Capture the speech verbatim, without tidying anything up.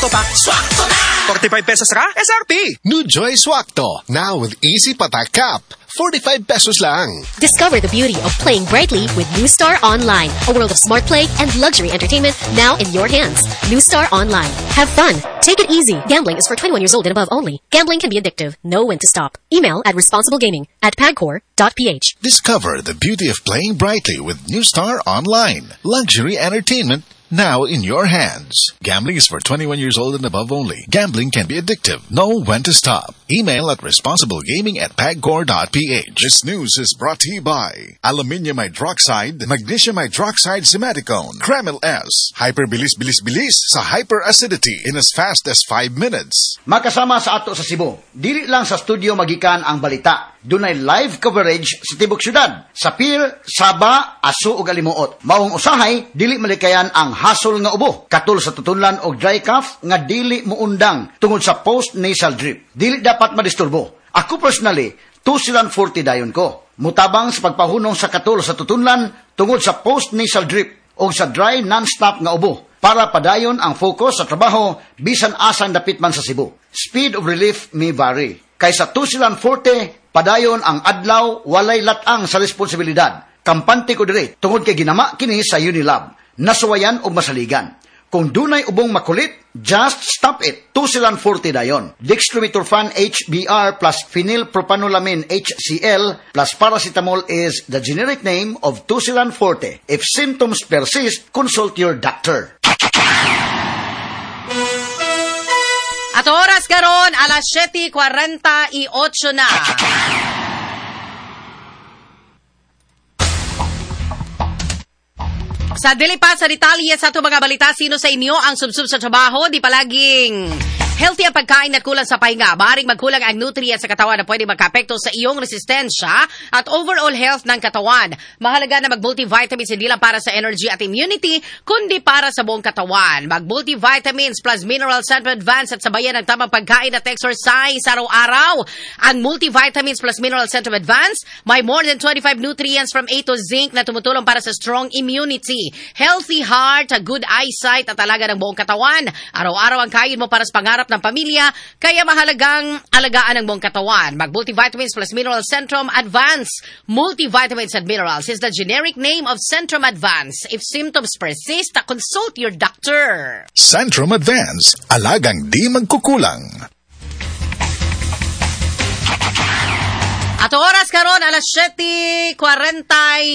Swakto pa. Swakto na! forty-five pesos ka? S R P! New Joy Swakto, now with easy patak cap. forty-five pesos lang. Discover the beauty of playing brightly with New Star Online. A world of smart play and luxury entertainment now in your hands. New Star Online. Have fun. Take it easy. Gambling is for twenty-one years old and above only. Gambling can be addictive. Know when to stop. Email at responsiblegaming at pagcor dot p h. Discover the beauty of playing brightly with New Star Online. Luxury entertainment now in your hands. Gambling is for twenty-one years old and above only. Gambling can be addictive. Know when to stop. Email at responsiblegaming at pagcor dot p h. This news is brought to you by Aluminium Hydroxide, Magnesium Hydroxide Simaticone, Kremel S. Hyperbilis-bilis-bilis sa hyperacidity in as fast as five minutes. Makasama sa ato sa Cebu. Dili lang sa studio magikan ang balita. Dunay live coverage sa tibok syudad. Sa Pier, Saba, Aso ug Alimuot. Maong usahay, dili malikayan ang hasol nga ubo. Katul sa tutunlan og dry cough nga dili muundang tungod sa post-nasal drip. Dili dapat madisturbo. Ako personally, two silan forty dayon ko. Mutabang sa pagpahunong sa katul sa tutunlan tungod sa post-nasal drip o sa dry non-stop nga ubo para padayon ang focus sa trabaho bisan asan dapit man sa Cebu. Speed of relief may vary. Kaysa two silan forty, padayon ang adlaw walay latang sa responsibilidad. Kampante ko dire tungod kay ginama kini sa Unilab. Nasuwayan o masaligan. Kung dunay ubong makulit, just stop it. two silan forty dayon. Dextromethorphan H B R plus phenylpropanolamin H C L plus paracetamol is the generic name of two silan forty. If symptoms persist, consult your doctor. At oras karon alas siyete forty-eight na. Sa dili pa sa detalye sa ato mga balita, sino sa inyo ang subsub sa trabaho, di palaging healthy ang pagkain at kulang sa pahinga. Maaaring magkulang ang nutrients sa katawan na pwede magkaapekto sa iyong resistensya at overall health ng katawan. Mahalaga na mag-multivitamins hindi lang para sa energy at immunity, kundi para sa buong katawan. Mag-multivitamins plus mineral center advance at sabayan ng tamang pagkain at exercise araw-araw. Ang multivitamins plus mineral center advance may more than twenty-five nutrients from A to zinc na tumutulong para sa strong immunity, healthy heart, good eyesight at alaga ng buong katawan. Araw-araw ang kain mo para sa pangarap ng pamilya, kaya mahalagang alagaan ang buong katawan. Mag-multivitamins plus mineral Centrum Advance. Multivitamins and minerals is the generic name of Centrum Advance. If symptoms persist, consult your doctor. Centrum Advance, alagang di magkukulang. At oras karon alas siyete forty